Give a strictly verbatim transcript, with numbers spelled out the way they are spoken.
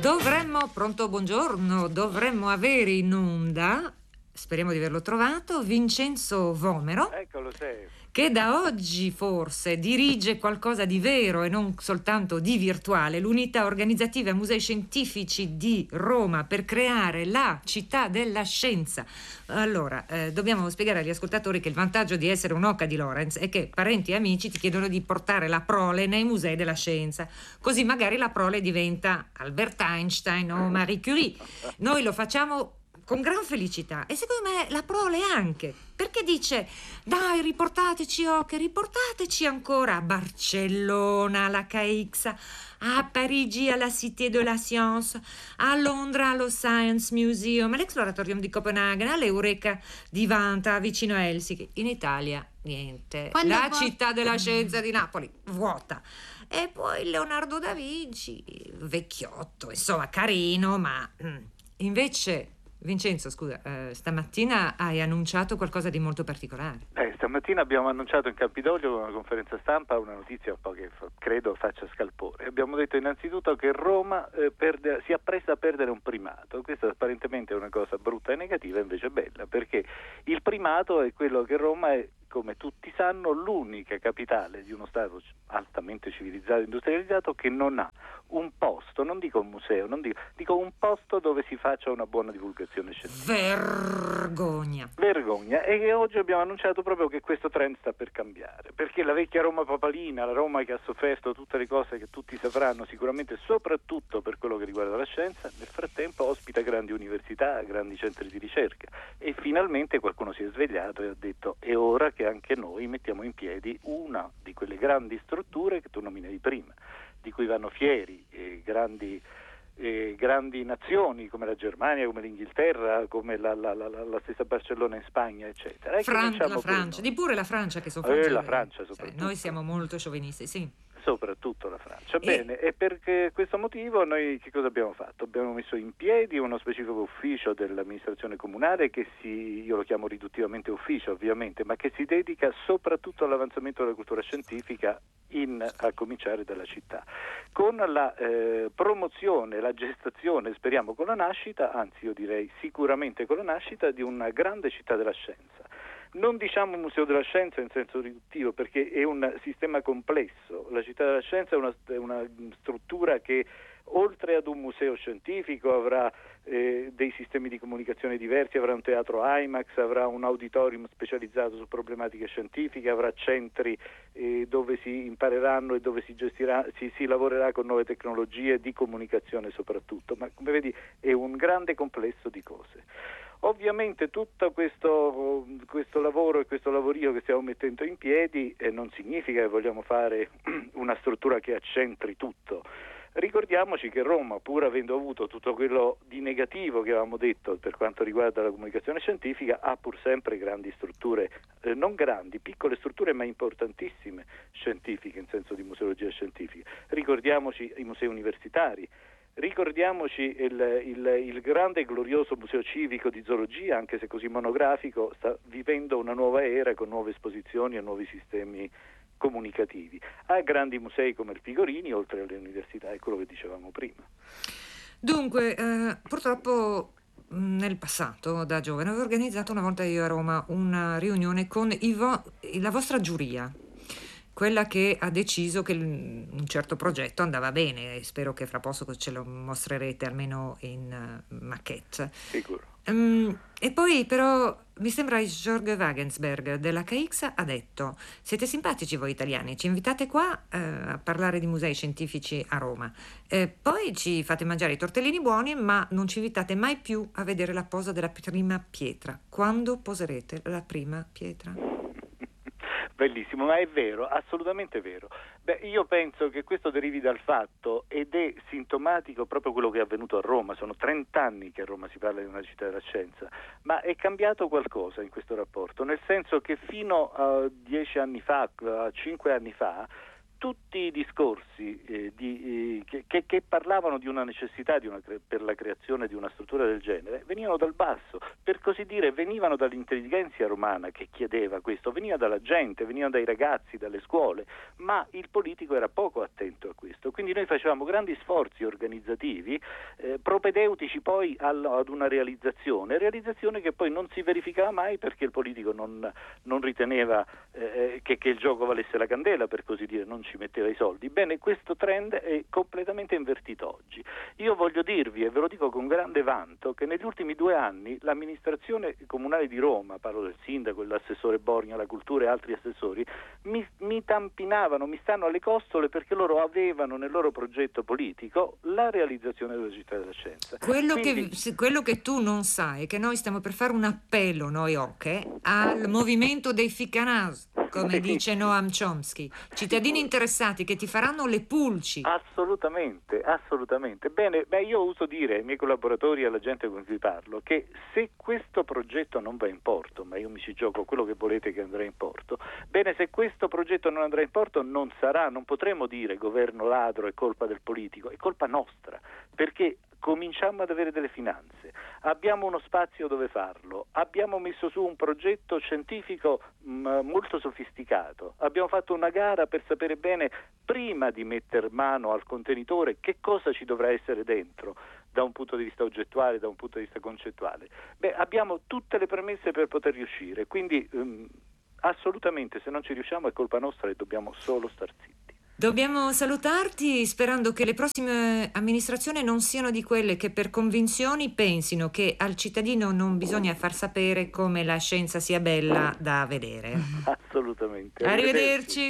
Dovremmo, pronto, buongiorno, dovremmo avere in onda, speriamo di averlo trovato, Vincenzo Vomero. Eccolo, sei. Che da oggi forse dirige qualcosa di vero e non soltanto di virtuale, l'unità organizzativa Musei Scientifici di Roma, per creare la città della scienza. Allora, eh, dobbiamo spiegare agli ascoltatori che il vantaggio di essere un'oca di Lorenz è che parenti e amici ti chiedono di portare la prole nei musei della scienza, così magari la prole diventa Albert Einstein o Marie Curie. Noi lo facciamo con gran felicità e secondo me la prole anche, perché dice: dai, riportateci, oh, che riportateci ancora a Barcellona alla K X, a Parigi alla Cité de la Science, a Londra allo Science Museum, all'Exploratorium di Copenaghen, all'Eureka di Vanta vicino a Helsinki. In Italia niente. Quando la vo- città della scienza di Napoli vuota. E poi Leonardo da Vinci, vecchiotto, insomma carino, ma mm. invece Vincenzo, scusa, eh, stamattina hai annunciato qualcosa di molto particolare. Eh, stamattina abbiamo annunciato in Campidoglio con una conferenza stampa una notizia un po' che fa, credo faccia scalpore. Abbiamo detto innanzitutto che Roma eh, perde, si appresta a perdere un primato. Questa apparentemente è una cosa brutta e negativa, invece bella, perché il primato è quello che Roma è, come tutti sanno, l'unica capitale di uno Stato altamente civilizzato e industrializzato che non ha un posto, non dico un museo, non dico, dico un posto dove si faccia una buona divulgazione scientifica. Vergogna. Vergogna. E che oggi abbiamo annunciato proprio che questo trend sta per cambiare, perché la vecchia Roma papalina, la Roma che ha sofferto tutte le cose che tutti sapranno sicuramente, soprattutto per quello che riguarda la scienza, nel frattempo ospita grandi università, grandi centri di ricerca, e finalmente qualcuno si è svegliato e ha detto: è ora che anche noi mettiamo in piedi una di quelle grandi strutture che tu nominavi prima, di cui vanno fieri eh, grandi, eh, grandi nazioni come la Germania, come l'Inghilterra, come la, la, la, la stessa Barcellona in Spagna, eccetera. E Fran- la pure Francia, noi. di pure la Francia che sono Eh, francesi. la Francia Cioè, soprattutto. noi siamo molto sciovinisti, sì. Soprattutto la Francia. E- Bene, e per che- questo motivo noi che cosa abbiamo fatto? Abbiamo messo in piedi uno specifico ufficio dell'amministrazione comunale che si, io lo chiamo riduttivamente ufficio ovviamente, ma che si dedica soprattutto all'avanzamento della cultura scientifica, in, a cominciare dalla città, con la eh, promozione, la gestazione, speriamo con la nascita, anzi io direi sicuramente con la nascita, di una grande città della scienza. Non diciamo museo della scienza in senso riduttivo, perché è un sistema complesso. La città della scienza è una, è una struttura che oltre ad un museo scientifico avrà eh, dei sistemi di comunicazione diversi, avrà un teatro IMAX, avrà un auditorium specializzato su problematiche scientifiche, avrà centri eh, dove si impareranno e dove si gestirà, si, si lavorerà con nuove tecnologie di comunicazione soprattutto, ma come vedi è un grande complesso di cose. Ovviamente tutto questo, questo lavoro e questo lavorio che stiamo mettendo in piedi eh, non significa che vogliamo fare una struttura che accentri tutto. Ricordiamoci che Roma, pur avendo avuto tutto quello di negativo che avevamo detto per quanto riguarda la comunicazione scientifica, ha pur sempre grandi strutture, eh, non grandi, piccole strutture ma importantissime scientifiche in senso di museologia scientifica. Ricordiamoci i musei universitari. Ricordiamoci il, il, il grande e glorioso museo civico di zoologia, anche se così monografico, sta vivendo una nuova era con nuove esposizioni e nuovi sistemi comunicativi. Ha grandi musei come il Pigorini, oltre alle università, è quello che dicevamo prima. Dunque, eh, purtroppo mh, nel passato, da giovane, avevo organizzato una volta io a Roma una riunione con i vo- la vostra giuria, quella che ha deciso che l- un certo progetto andava bene, e spero che fra poco ce lo mostrerete almeno in uh, maquette. Sicuro. Um, e poi però mi sembra Jörg Wagensberg della K X ha detto: siete simpatici voi italiani, ci invitate qua eh, a parlare di musei scientifici a Roma, eh, poi ci fate mangiare i tortellini buoni, ma non ci invitate mai più a vedere la posa della prima pietra. Quando poserete la prima pietra? Bellissimo, ma è vero, assolutamente vero. Beh, io penso che questo derivi dal fatto, ed è sintomatico proprio quello che è avvenuto a Roma, sono trent'anni che a Roma si parla di una città della scienza, ma è cambiato qualcosa in questo rapporto, nel senso che fino a dieci anni fa, a cinque anni fa, tutti i discorsi eh, di, eh, che, che, che parlavano di una necessità di una, per la creazione di una struttura del genere, venivano dal basso, per così dire venivano dall'intelligenza romana che chiedeva questo, veniva dalla gente, venivano dai ragazzi, dalle scuole, ma il politico era poco attento a questo, quindi noi facevamo grandi sforzi organizzativi eh, propedeutici poi al, ad una realizzazione, realizzazione che poi non si verificava mai perché il politico non, non riteneva eh, che, che il gioco valesse la candela, per così dire, non ci metteva i soldi. Bene, questo trend è completamente invertito oggi. Io voglio dirvi, e ve lo dico con grande vanto, che negli ultimi due anni l'amministrazione comunale di Roma, parlo del sindaco, dell'assessore Borgna alla cultura e altri assessori, mi, mi tampinavano, mi stanno alle costole perché loro avevano nel loro progetto politico la realizzazione della città della scienza. Quello, Quindi, che, quello che tu non sai è che noi stiamo per fare un appello, noi Oche, al movimento dei ficcanasi, come dice Noam Chomsky, cittadini interessati che ti faranno le pulci. Assolutamente, assolutamente. Bene, beh, io uso dire ai miei collaboratori e alla gente con cui parlo che se questo progetto non va in porto, ma io mi ci gioco quello che volete che andrà in porto, bene, se questo progetto non andrà in porto non sarà, non potremo dire governo ladro è colpa del politico, è colpa nostra, perché cominciamo ad avere delle finanze, abbiamo uno spazio dove farlo, abbiamo messo su un progetto scientifico mh, molto sofisticato, abbiamo fatto una gara per sapere bene prima di metter mano al contenitore che cosa ci dovrà essere dentro da un punto di vista oggettuale, da un punto di vista concettuale. Beh, abbiamo tutte le premesse per poter riuscire, quindi um, assolutamente se non ci riusciamo è colpa nostra e dobbiamo solo star zitti. Dobbiamo salutarti sperando che le prossime amministrazioni non siano di quelle che per convinzioni pensino che al cittadino non bisogna far sapere come la scienza sia bella da vedere. Assolutamente. Arrivederci.